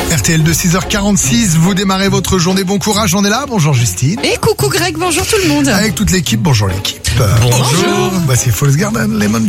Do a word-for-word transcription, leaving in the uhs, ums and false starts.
R T L de six heures quarante-six, vous démarrez votre journée. Bon courage, on est là. Bonjour Justine. Et coucou Greg, bonjour tout le monde. Avec toute l'équipe, bonjour l'équipe. Bonjour. Voici Falls Garden, Lemon